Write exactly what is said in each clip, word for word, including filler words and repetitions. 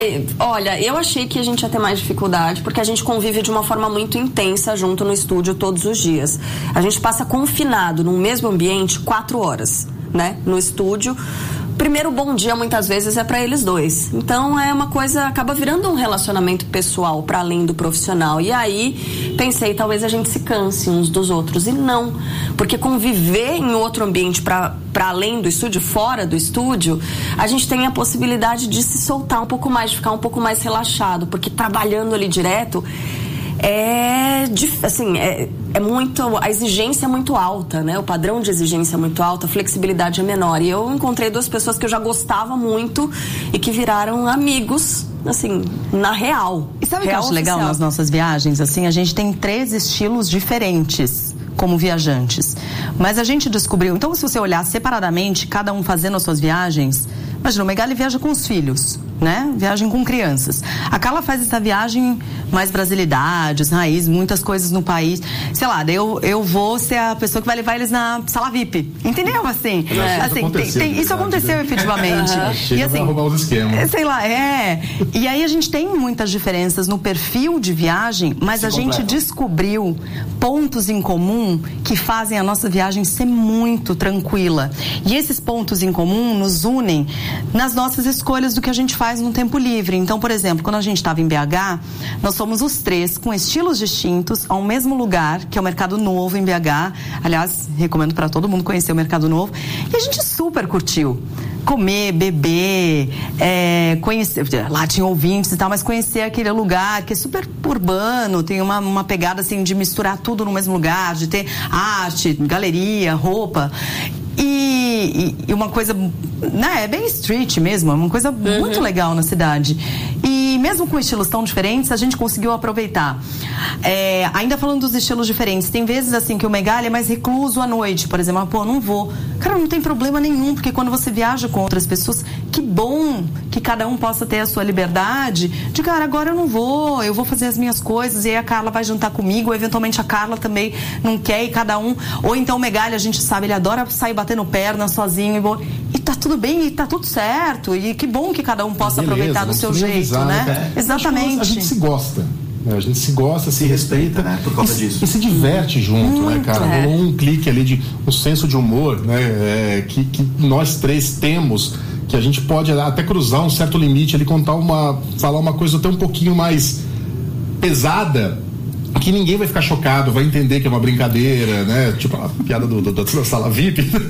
Olha, eu achei que a gente ia ter mais dificuldade, porque a gente convive de uma forma muito intensa junto no estúdio todos os dias. A gente passa confinado no mesmo ambiente quatro horas, né? No estúdio. Primeiro bom dia muitas vezes é para eles dois. Então é uma coisa, acaba virando um relacionamento pessoal para além do profissional. E aí pensei, talvez a gente se canse uns dos outros. E não, porque conviver em outro ambiente para para além do estúdio, fora do estúdio, a gente tem a possibilidade de se soltar um pouco mais, de ficar um pouco mais relaxado, porque trabalhando ali direto é, assim, é, é muito, a exigência é muito alta, né? O padrão de exigência é muito alto, a flexibilidade é menor. E eu encontrei duas pessoas que eu já gostava muito e que viraram amigos, assim, na real. E sabe o que eu acho oficial. legal nas nossas viagens? Assim, a gente tem três estilos diferentes como viajantes. Mas a gente descobriu, então se você olhar separadamente, cada um fazendo as suas viagens, imagina, o Megali viaja com os filhos, né? Viagem com crianças. A Carla faz essa viagem mais brasilidades, raiz, muitas coisas no país. Sei lá, eu, eu vou ser a pessoa que vai levar eles na sala V I P. Entendeu? Assim, é, assim tem, tem, isso aconteceu efetivamente. Chega e assim, pra roubar os esquemas. Sei lá, é. E aí a gente tem muitas diferenças no perfil de viagem, mas Se a gente completa. descobriu pontos em comum que fazem a nossa viagem ser muito tranquila. E esses pontos em comum nos unem nas nossas escolhas do que a gente faz no tempo livre. Então, por exemplo, quando a gente estava em B H, nós fomos os três com estilos distintos ao mesmo lugar, que é o Mercado Novo em B H. Aliás, recomendo para todo mundo conhecer o Mercado Novo. E a gente super curtiu. Comer, beber, é, conhecer, lá tinha ouvintes e tal, mas conhecer aquele lugar que é super urbano, tem uma, uma pegada assim de misturar tudo no mesmo lugar, de ter arte, galeria, roupa. E, e, e uma coisa, né, é bem street mesmo, é uma coisa uhum. muito legal na cidade. E mesmo com estilos tão diferentes, a gente conseguiu aproveitar. É, ainda falando dos estilos diferentes, tem vezes assim que o Megali é mais recluso à noite, por exemplo, pô, não vou. Cara, não tem problema nenhum, porque quando você viaja com outras pessoas, que bom que cada um possa ter a sua liberdade de, cara, agora eu não vou, eu vou fazer as minhas coisas, e aí a Carla vai jantar comigo, ou eventualmente a Carla também não quer, e cada um, ou então o Megali, a gente sabe, ele adora sair batendo perna sozinho, e, bom, e tá tudo bem, e tá tudo certo, e que bom que cada um possa Beleza, aproveitar do seu jeito, avisar, né? né? Exatamente. A gente se gosta. A gente se gosta, se, se respeita, né? Por causa e, disso. E se diverte junto, Muito, né, cara? É. Rolou um clique ali de um senso de humor, né? É, que, que nós três temos, que a gente pode até cruzar um certo limite ali, contar uma, falar uma coisa até um pouquinho mais pesada, que ninguém vai ficar chocado, vai entender que é uma brincadeira, né? Tipo a piada do, do, da sala V I P.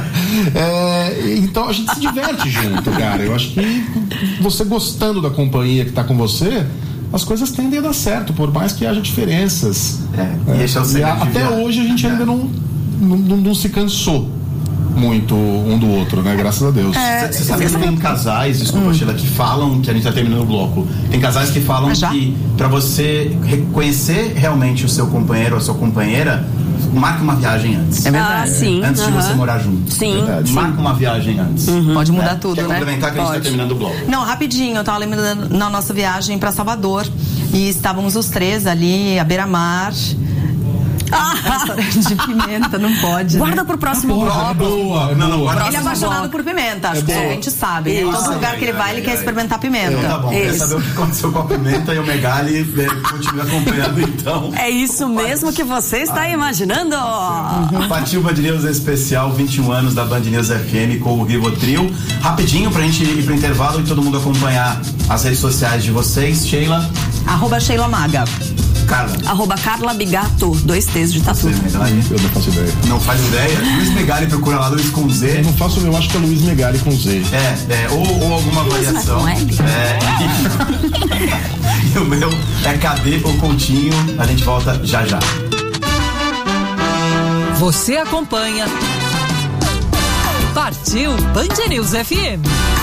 É, então a gente se diverte junto, cara. Eu acho que você gostando da companhia que tá com você, as coisas tendem a dar certo, por mais que haja diferenças. É, e esse é o segredo. E a, até hoje a gente é. ainda não, não, não, não se cansou muito um do outro, né? Graças a Deus. Você é, sabe que tem casais, desculpa, hum. Sheila, que falam, que a gente tá terminando o bloco, tem casais que falam que pra você reconhecer realmente o seu companheiro ou a sua companheira, marca uma viagem antes. É verdade. Ah, sim. Antes uh-huh. de você morar junto. Sim. É marca uma viagem antes. Uhum. Pode mudar é. tudo, Quer né? complementar que Pode. A gente tá terminando o bloco. Não, rapidinho, eu tava lembrando na nossa viagem pra Salvador e estávamos os três ali, à beira-mar. Ah, restaurante de pimenta, não pode. Guarda né? pro próximo bloco. bloco. Boa, não, não, boa. Ele é apaixonado por pimenta, acho é que a gente sabe. Né? Todo lugar que ele vai, ele quer experimentar pimenta. Então, tá bom, isso. Quer saber o que aconteceu com a pimenta e o Megali continua acompanhando, então. É isso mesmo que você está Ai, imaginando. Uhum. Partiu Band News Especial, vinte e um anos da Band News F M com o Rivotril. Rapidinho pra gente ir pro intervalo e todo mundo acompanhar as redes sociais de vocês. Sheila. Arroba Sheila Maga. Carla. Arroba Carla Bigato, dois T's de tatu. Eu não faço ideia. Não faz ideia? Luiz Megali, procura lá, Luiz com Z. Eu não faço, eu acho que é Luiz Megali com Z. É, é ou, ou alguma Luiz variação. Com L. É. E o meu é Cadê o Coutinho? A gente volta já já. Você acompanha Partiu Band News F M.